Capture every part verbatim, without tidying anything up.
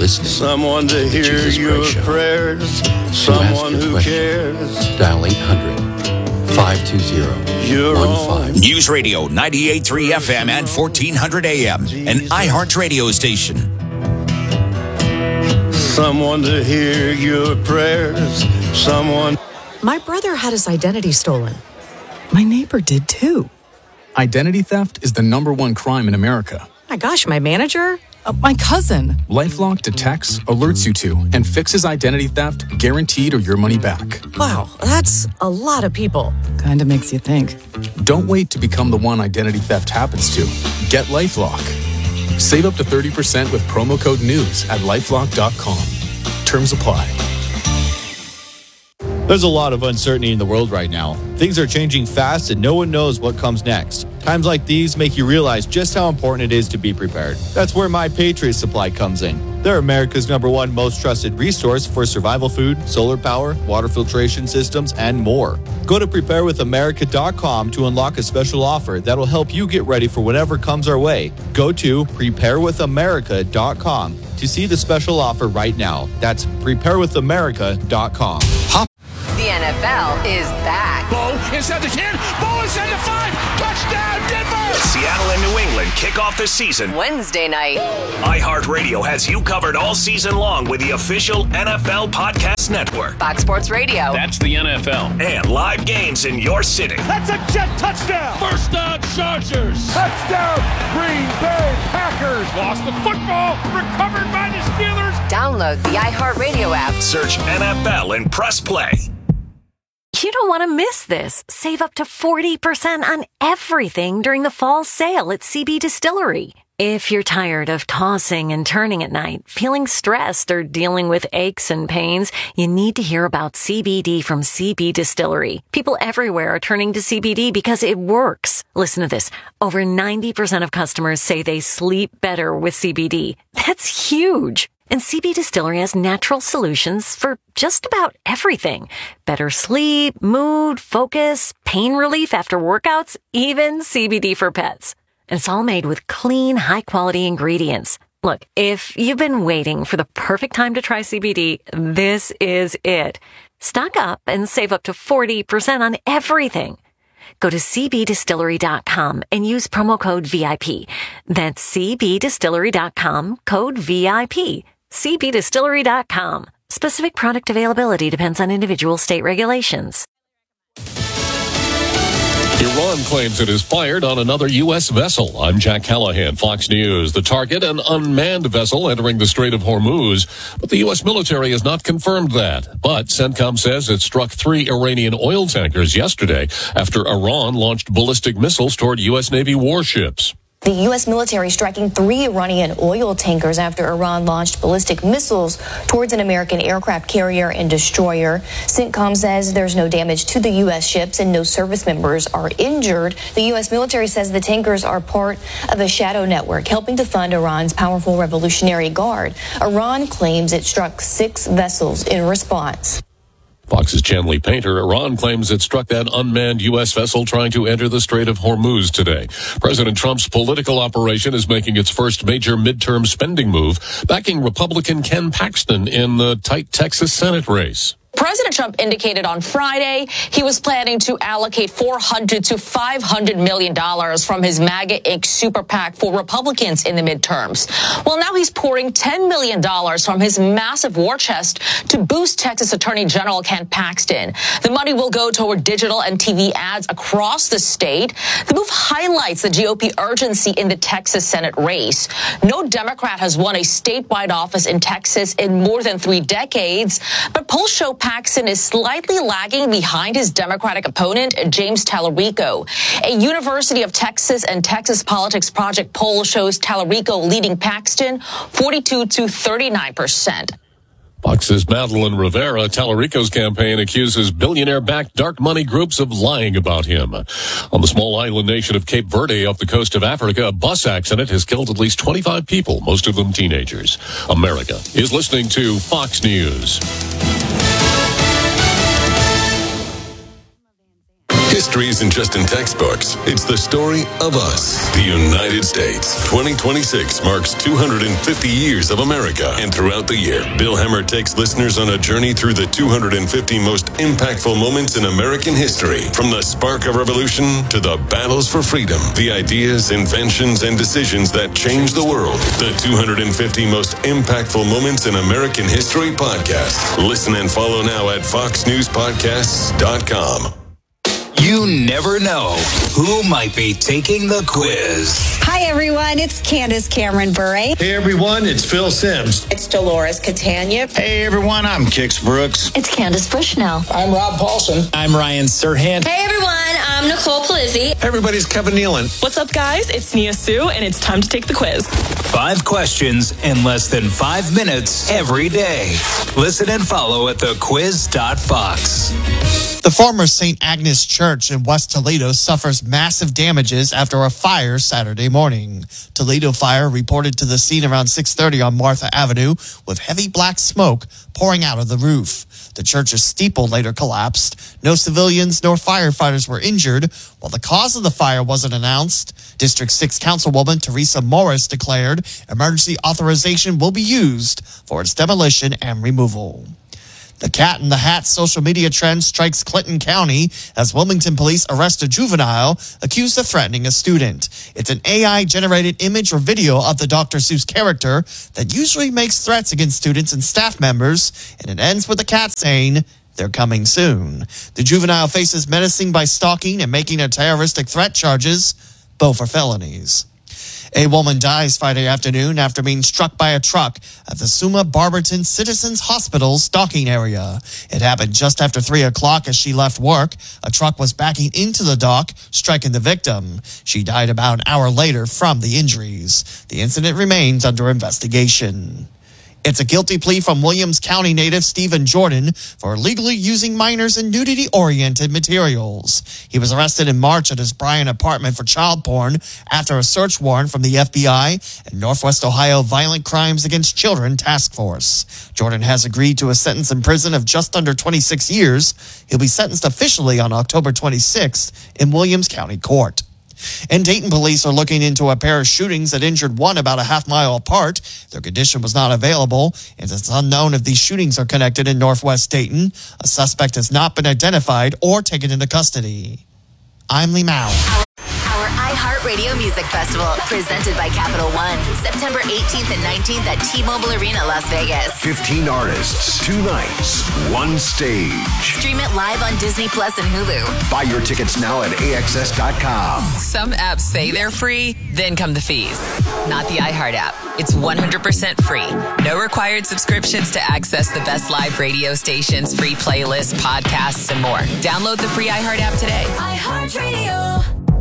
listening. Someone to hear Jesus your Christ Show. prayers. To Someone ask your who question, cares. dial eight hundred, five two zero, one five. News Radio ninety-eight point three F M and fourteen hundred A M, an iHeart radio station. Someone to hear your prayers. Someone. My brother had his identity stolen. My neighbor did too. Identity theft is the number one crime in America. My gosh, my manager? Uh, my cousin. LifeLock detects, alerts you to, and fixes identity theft, guaranteed or your money back. Wow, that's a lot of people. Kinda makes you think. Don't wait to become the one identity theft happens to. Get LifeLock. Save up to thirty percent with promo code NEWS at lifelock dot com. Terms apply. There's a lot of uncertainty in the world right now. Things are changing fast and no one knows what comes next. Times like these make you realize just how important it is to be prepared. That's where My Patriot Supply comes in. They're America's number one most trusted resource for survival food, solar power, water filtration systems, and more. Go to prepare with america dot com to unlock a special offer that'll help you get ready for whatever comes our way. Go to prepare with america dot com to see the special offer right now. That's prepare with america dot com. The N F L is back. Bo inside the ten. Bo inside the five. Touchdown, Denver! Seattle and New England kick off the season Wednesday night. iHeartRadio has you covered all season long with the official N F L Podcast Network. Fox Sports Radio. That's the N F L. And live games in your city. That's a jet touchdown. First down, Chargers. Touchdown, Green Bay Packers. Lost the football. Recovered by the Steelers. Download the iHeartRadio app. Search N F L and press play. You don't want to miss this. Save up to forty percent on everything during the fall sale at C B Distillery. If you're tired of tossing and turning at night, feeling stressed, or dealing with aches and pains, you need to hear about C B D from C B Distillery. People everywhere are turning to C B D because it works. Listen to this. Over ninety percent of customers say they sleep better with C B D. That's huge. And C B Distillery has natural solutions for just about everything. Better sleep, mood, focus, pain relief after workouts, even C B D for pets. And it's all made with clean, high-quality ingredients. Look, if you've been waiting for the perfect time to try C B D, this is it. Stock up and save up to forty percent on everything. Go to c b distillery dot com and use promo code V I P. That's c b distillery dot com, code V I P. c b distillery dot com. Specific product availability depends on individual state regulations. Iran claims it is fired on another U S vessel. I'm Jack Callahan, Fox News. The target, an unmanned vessel entering the Strait of Hormuz, but the U S military has not confirmed that. But CENTCOM says it struck three Iranian oil tankers yesterday after Iran launched ballistic missiles toward U S Navy warships. The U S military striking three Iranian oil tankers after Iran launched ballistic missiles towards an American aircraft carrier and destroyer. CENTCOM says there's no damage to the U S ships and no service members are injured. The U S military says the tankers are part of a shadow network helping to fund Iran's powerful Revolutionary Guard. Iran claims it struck six vessels in response. Fox's Chanley Painter. Iran claims it struck that unmanned U S vessel trying to enter the Strait of Hormuz today. President Trump's political operation is making its first major midterm spending move, backing Republican Ken Paxton in the tight Texas Senate race. President Trump indicated on Friday he was planning to allocate four hundred to five hundred million dollars from his MAGA Incorporated super PAC for Republicans in the midterms. Well, now he's pouring ten million dollars from his massive war chest to boost Texas Attorney General Ken Paxton. The money will go toward digital and T V ads across the state. The move highlights the G O P urgency in the Texas Senate race. No Democrat has won a statewide office in Texas in more than three decades, but polls show Paxton is slightly lagging behind his Democratic opponent, James Tallarico. A University of Texas and Texas Politics Project poll shows Tallarico leading Paxton forty-two to thirty-nine percent. Fox's Madeline Rivera. Tallarico's campaign accuses billionaire-backed dark money groups of lying about him. On the small island nation of Cape Verde off the coast of Africa, a bus accident has killed at least twenty-five people, most of them teenagers. America is listening to Fox News. History history isn't just in textbooks. It's the story of us, the United States. twenty twenty-six marks two hundred fifty years of America. And throughout the year, Bill Hemmer takes listeners on a journey through the two hundred fifty most impactful moments in American history. From the spark of revolution to the battles for freedom, the ideas, inventions, and decisions that changed the world. The two hundred fifty most impactful moments in American history podcast. Listen and follow now at fox news podcasts dot com. You never know who might be taking the quiz. Hi, everyone. It's Candace Cameron Bure. Hey, everyone. It's Phil Sims. It's Dolores Catania. Hey, everyone. I'm Kix Brooks. It's Candace Bushnell. I'm Rob Paulson. I'm Ryan Serhant. Hey, everyone. I'm Nicole Polizzi. Everybody's Kevin Nealon. What's up, guys? It's Nia Sue, and it's time to take the quiz. Five questions in less than five minutes every day. Listen and follow at the quiz dot fox. The former Saint Agnes Church in West Toledo suffers massive damages after a fire Saturday morning. Toledo Fire reported to the scene around six thirty on Martha Avenue with heavy black smoke pouring out of the roof. The church's steeple later collapsed. No civilians nor firefighters were injured. While the cause of the fire wasn't announced, District six Councilwoman Teresa Morris declared emergency authorization will be used for its demolition and removal. The Cat in the Hat social media trend strikes Clinton County as Wilmington police arrest a juvenile accused of threatening a student. It's an A I-generated image or video of the Doctor Seuss character that usually makes threats against students and staff members, and it ends with the cat saying, "They're coming soon." The juvenile faces menacing by stalking and making a terroristic threat charges, both are felonies. A woman dies Friday afternoon after being struck by a truck at the Suma Barberton Citizens Hospital's docking area. It happened just after three o'clock as she left work. A truck was backing into the dock, striking the victim. She died about an hour later from the injuries. The incident remains under investigation. It's a guilty plea from Williams County native Stephen Jordan for illegally using minors in nudity-oriented materials. He was arrested in March at his Bryan apartment for child porn after a search warrant from the F B I and Northwest Ohio Violent Crimes Against Children Task Force. Jordan has agreed to a sentence in prison of just under twenty-six years. He'll be sentenced officially on October twenty-sixth in Williams County Court. And Dayton police are looking into a pair of shootings that injured one about a half mile apart. Their condition was not available, and it's unknown if these shootings are connected in Northwest Dayton. A suspect has not been identified or taken into custody. I'm Lee Mao. Our iHeartRadio Music Festival, presented by Capital One, September eighteenth and nineteenth at T-Mobile Arena, Las Vegas. fifteen artists, two nights, one stage. Stream it live on Disney Plus and Hulu. Buy your tickets now at A X S dot com. Some apps say they're free, then come the fees. Not the iHeart app. It's one hundred percent free. No required subscriptions to access the best live radio stations, free playlists, podcasts, and more. Download the free iHeart app today. iHeartRadio.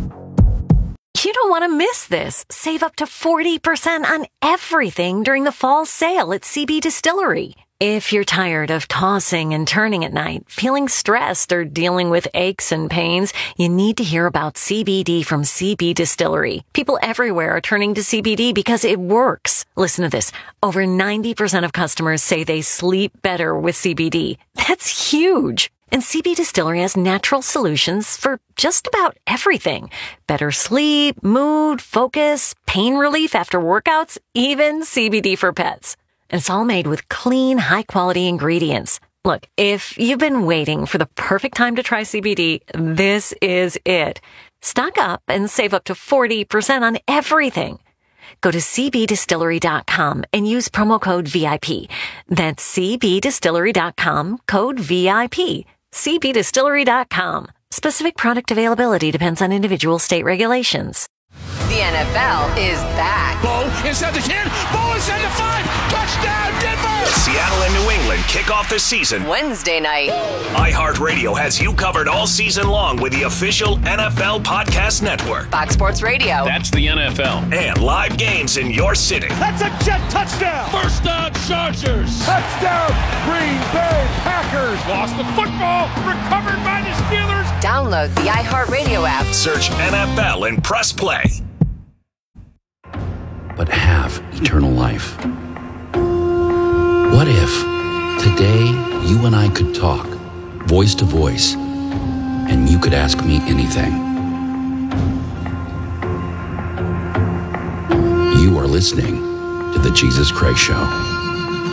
You don't want to miss this. Save up to forty percent on everything during the fall sale at C B Distillery. If you're tired of tossing and turning at night, feeling stressed, or dealing with aches and pains, you need to hear about C B D from C B Distillery. People everywhere are turning to C B D because it works. Listen to this. Over ninety percent of customers say they sleep better with C B D. That's huge. And C B Distillery has natural solutions for just about everything. Better sleep, mood, focus, pain relief after workouts, even C B D for pets. And it's all made with clean, high-quality ingredients. Look, if you've been waiting for the perfect time to try C B D, this is it. Stock up and save up to forty percent on everything. Go to c b distillery dot com and use promo code V I P. That's c b distillery dot com, code V I P. c b distillery dot com. Specific product availability depends on individual state regulations. The N F L is back. Bo inside the ten. Bo inside the five. Touchdown, Denver! Seattle and New England kick off the season Wednesday night. iHeartRadio has you covered all season long with the official N F L Podcast Network. Fox Sports Radio. That's the N F L. And live games in your city. That's a jet touchdown. First down, Chargers. Touchdown, Green Bay Packers. Lost the football. Recovered by the Steelers. Download the iHeartRadio app. Search N F L and press play. But have eternal life. What if today you and I could talk, voice to voice, and you could ask me anything. You are listening to The Jesus Craig Show.